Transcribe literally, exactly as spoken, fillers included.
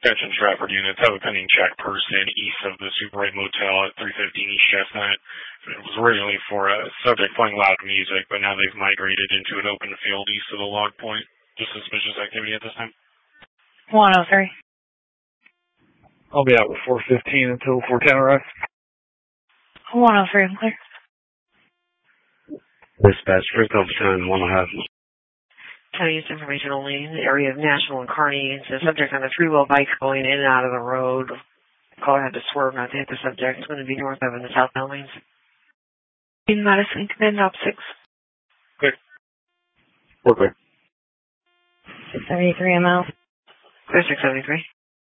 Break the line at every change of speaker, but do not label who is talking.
Sketch and Stratford units have a pending check person east of the Super eight Motel at three fifteen East Chestnut. It was originally for a subject playing loud music, but now they've migrated into an open field east of the log point. Just suspicious activity at this time.
one oh three.
I'll be out with four fifteen until four ten arrives.
one oh three, I'm clear.
Dispatch, first overtime, one and a half.
County use information only in the area of National and Kearney. It's a subject on a three-wheel bike going in and out of the road. Caller had to swerve not to hit the subject. It's going to be north of in the southbound lanes.
In Madison, command op six.
Clear.
We're clear.
six seventy-three, I'm out.
Clear six seventy-three.